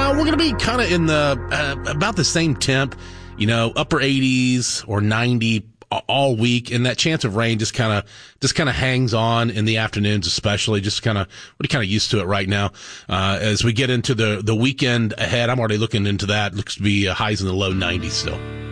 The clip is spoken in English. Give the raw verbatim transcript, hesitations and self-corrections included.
Uh, we're going to be kind of in the, uh, about the same temp, you know, upper eighties or ninety all week. And that chance of rain just kind of, just kind of hangs on in the afternoons, especially just kind of, we're kind of used to it right now. Uh, as we get into the, the weekend ahead, I'm already looking into that. Looks to be uh, highs in the low nineties still.